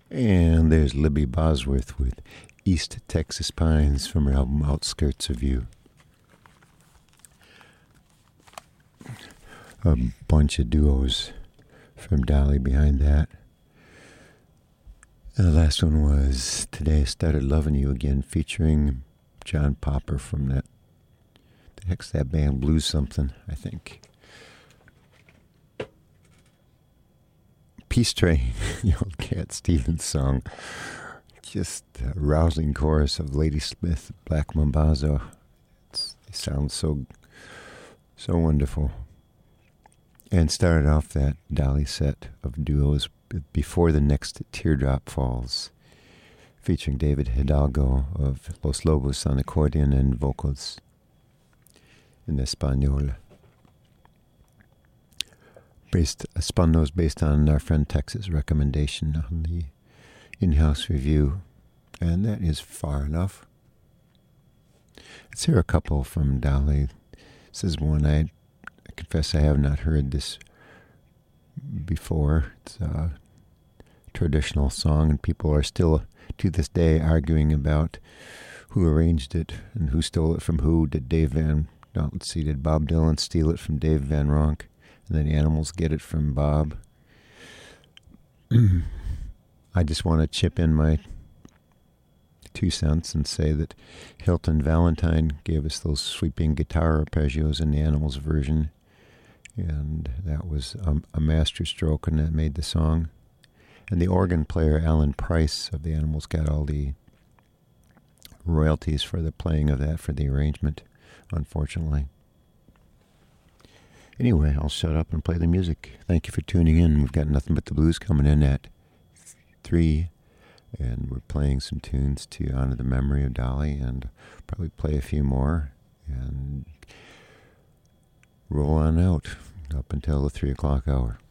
And there's Libby Bosworth with East Texas Pines from her album Outskirts of You. A bunch of duos from Dolly behind that. And the last one was Today I Started Loving You Again, featuring John Popper from that, the heck's that band, Blues Something, I think. Peace Train, the old Cat Stevens song. Just a rousing chorus of Ladysmith, Black Mambazo. It sounds so wonderful. And started off that Dolly set of duos Before the Next Teardrop Falls, featuring David Hidalgo of Los Lobos on accordion and vocals in Espanol. Spun those based on our friend Tex's recommendation on the in-house review, and that is far enough. Let's hear a couple from Dolly. This is one I confess I have not heard this before. It's a traditional song, and people are still to this day arguing about who arranged it and who stole it from who. Did Bob Dylan steal it from Dave Van Ronk? And then the Animals get it from Bob. I just want to chip in my 2 cents and say that Hilton Valentine gave us those sweeping guitar arpeggios in the Animals version, and that was a master stroke, and that made the song. And the organ player Alan Price of the Animals got all the royalties for the playing of that, for the arrangement, unfortunately. Anyway, I'll shut up and play the music. Thank you for tuning in. We've got Nothing But the Blues coming in at 3, and we're playing some tunes to honor the memory of Dolly, and probably play a few more, and roll on out up until the 3 o'clock hour.